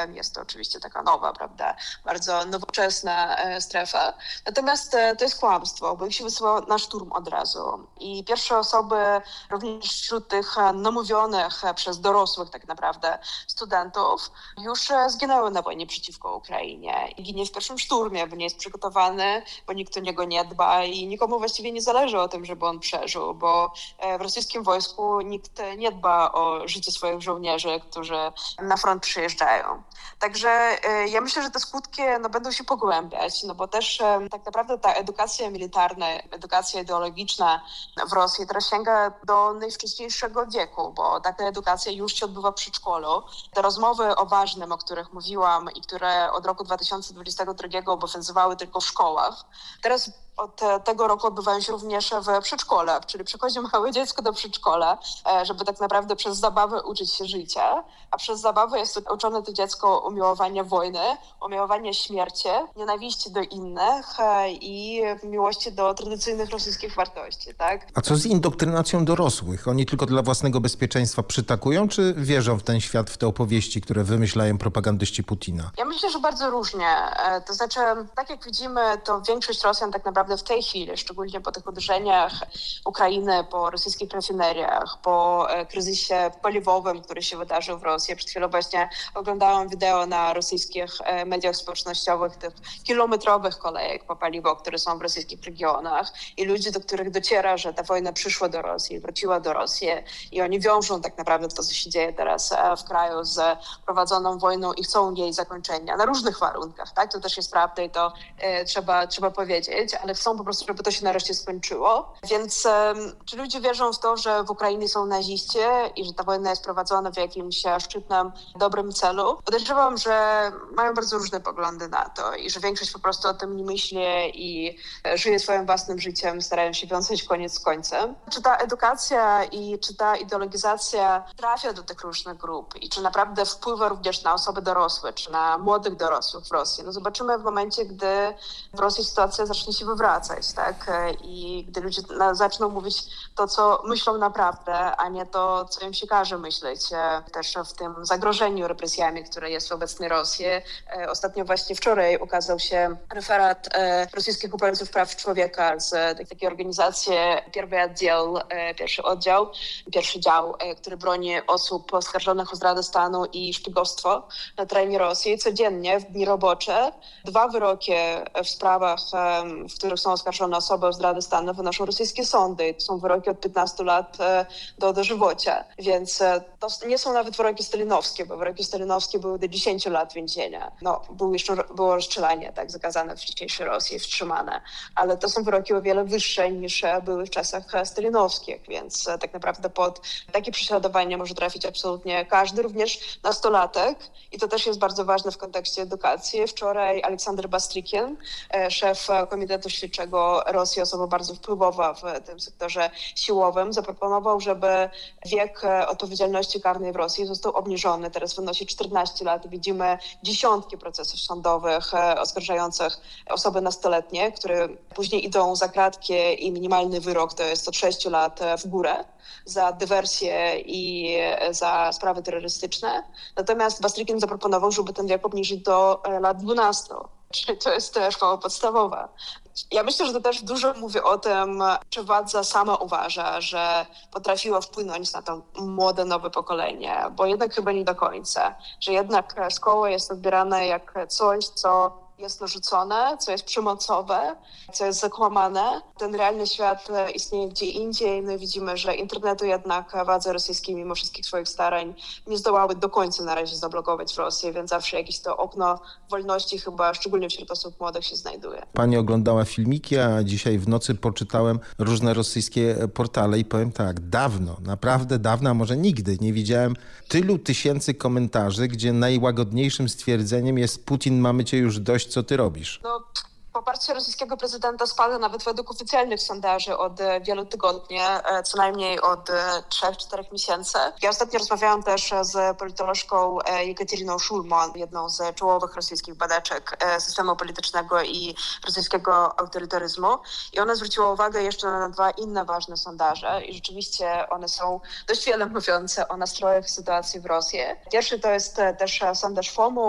Rosją. Jest to oczywiście taka nowa, prawda, bardzo nowoczesna strefa. Natomiast to jest kłamstwo, bo ich się wysyłało na szturm od razu. I pierwsze osoby, również wśród tych namówionych przez dorosłych tak naprawdę studentów, już zginęły na wojnie przeciwko Ukrainie. I ginie w pierwszym szturmie, bo nie jest przygotowany, bo nikt o niego nie dba i nikomu właściwie nie zależy o tym, żeby on przeżył, bo w rosyjskim wojsku nikt nie dba o życie swoich żołnierzy, którzy na front przyjeżdżają. Także ja myślę, że te skutki będą się pogłębiać, bo też tak naprawdę ta edukacja militarna, edukacja ideologiczna w Rosji teraz sięga do najwcześniejszego wieku, bo taka edukacja już się odbywa w przedszkolu. Te rozmowy o ważnym, o których mówiłam i które od roku 2022 obowiązywały tylko w szkołach, teraz od tego roku odbywają się również w przedszkolach, czyli przychodzi małe dziecko do przedszkola, żeby tak naprawdę przez zabawę uczyć się życia, a przez zabawę jest uczone to dziecko umiłowania wojny, umiłowania śmierci, nienawiści do innych i miłości do tradycyjnych rosyjskich wartości, tak? A co z indoktrynacją dorosłych? Oni tylko dla własnego bezpieczeństwa przytakują, czy wierzą w ten świat, w te opowieści, które wymyślają propagandyści Putina? Ja myślę, że bardzo różnie. To znaczy, tak jak widzimy, to większość Rosjan tak naprawdę w tej chwili, szczególnie po tych uderzeniach Ukrainy, po rosyjskich rafineriach, po kryzysie paliwowym, który się wydarzył w Rosji. Przed chwilą właśnie oglądałam wideo na rosyjskich mediach społecznościowych tych kilometrowych kolejek po paliwo, które są w rosyjskich regionach i ludzi, do których dociera, że ta wojna przyszła do Rosji, wróciła do Rosji i oni wiążą tak naprawdę to, co się dzieje teraz w kraju z prowadzoną wojną i chcą jej zakończenia na różnych warunkach, tak? To też jest prawda i to trzeba powiedzieć, ale chcą po prostu, żeby to się nareszcie skończyło. Więc czy ludzie wierzą w to, że w Ukrainie są naziści i że ta wojna jest prowadzona w jakimś szczytnym, dobrym celu? Podejrzewam, że mają bardzo różne poglądy na to i że większość po prostu o tym nie myśli i żyje swoim własnym życiem, starają się wiązać koniec z końcem. Czy ta edukacja i czy ta ideologizacja trafia do tych różnych grup i czy naprawdę wpływa również na osoby dorosłe, czy na młodych dorosłych w Rosji? No zobaczymy w momencie, gdy w Rosji sytuacja zacznie się wywracać, tak? I gdy ludzie zaczną mówić to, co myślą naprawdę, a nie to, co im się każe myśleć. Też w tym zagrożeniu represjami, które jest w obecnej Rosji. Ostatnio właśnie wczoraj ukazał się referat rosyjskich obrońców praw człowieka z takiej organizacji pierwszy dział, który broni osób oskarżonych o zdradę stanu i szpiegostwo na terenie Rosji. Codziennie w dni robocze 2 wyroki w sprawach, w których są oskarżone osoby o zdradę stanu, wynoszą rosyjskie sądy. To są wyroki od 15 lat do dożywocia. Więc to nie są nawet wyroki stalinowskie, bo wyroki stalinowskie były do 10 lat więzienia. Było rozstrzelanie, tak, zakazane w dzisiejszej Rosji, wstrzymane. Ale to są wyroki o wiele wyższe niż były w czasach stalinowskich, więc tak naprawdę pod takie prześladowanie może trafić absolutnie każdy, również nastolatek. I to też jest bardzo ważne w kontekście edukacji. Wczoraj Aleksander Bastrykin, szef Komitetu Śledczego Rosji, osoba bardzo wpływowa w tym sektorze siłowym, zaproponował, żeby wiek odpowiedzialności karnej w Rosji został obniżony. Teraz wynosi 14 lat. Widzimy dziesiątki procesów sądowych oskarżających osoby nastoletnie, które później idą za kratki i minimalny wyrok to jest od 6 lat w górę za dywersję i za sprawy terrorystyczne. Natomiast Bastrykin zaproponował, żeby ten wiek obniżyć do lat 12. Czyli to jest szkoła podstawowa. Ja myślę, że to też dużo mówi o tym, czy władza sama uważa, że potrafiła wpłynąć na to młode, nowe pokolenie, bo jednak chyba nie do końca. Że jednak szkoła jest odbierana jak coś, co jest narzucone, co jest przemocowe, co jest zakłamane. Ten realny świat istnieje gdzie indziej. No i widzimy, że internetu jednak władze rosyjskie mimo wszystkich swoich starań nie zdołały do końca na razie zablokować w Rosji, więc zawsze jakieś to okno wolności chyba szczególnie wśród osób młodych się znajduje. Pani oglądała filmiki, a dzisiaj w nocy poczytałem różne rosyjskie portale i powiem tak, dawno, naprawdę dawno, a może nigdy nie widziałem tylu tysięcy komentarzy, gdzie najłagodniejszym stwierdzeniem jest: Putin, mamy cię już dość, co ty robisz? Poparcie rosyjskiego prezydenta spada nawet według oficjalnych sondaży od wielu tygodni, co najmniej od 3-4 miesięcy. Ja ostatnio rozmawiałam też z politolożką Jekateriną Szulman, jedną z czołowych rosyjskich badaczek systemu politycznego i rosyjskiego autorytaryzmu. I ona zwróciła uwagę jeszcze na 2 inne ważne sondaże i rzeczywiście one są dość wiele mówiące o nastrojach sytuacji w Rosji. Pierwszy to jest też sondaż FOMU,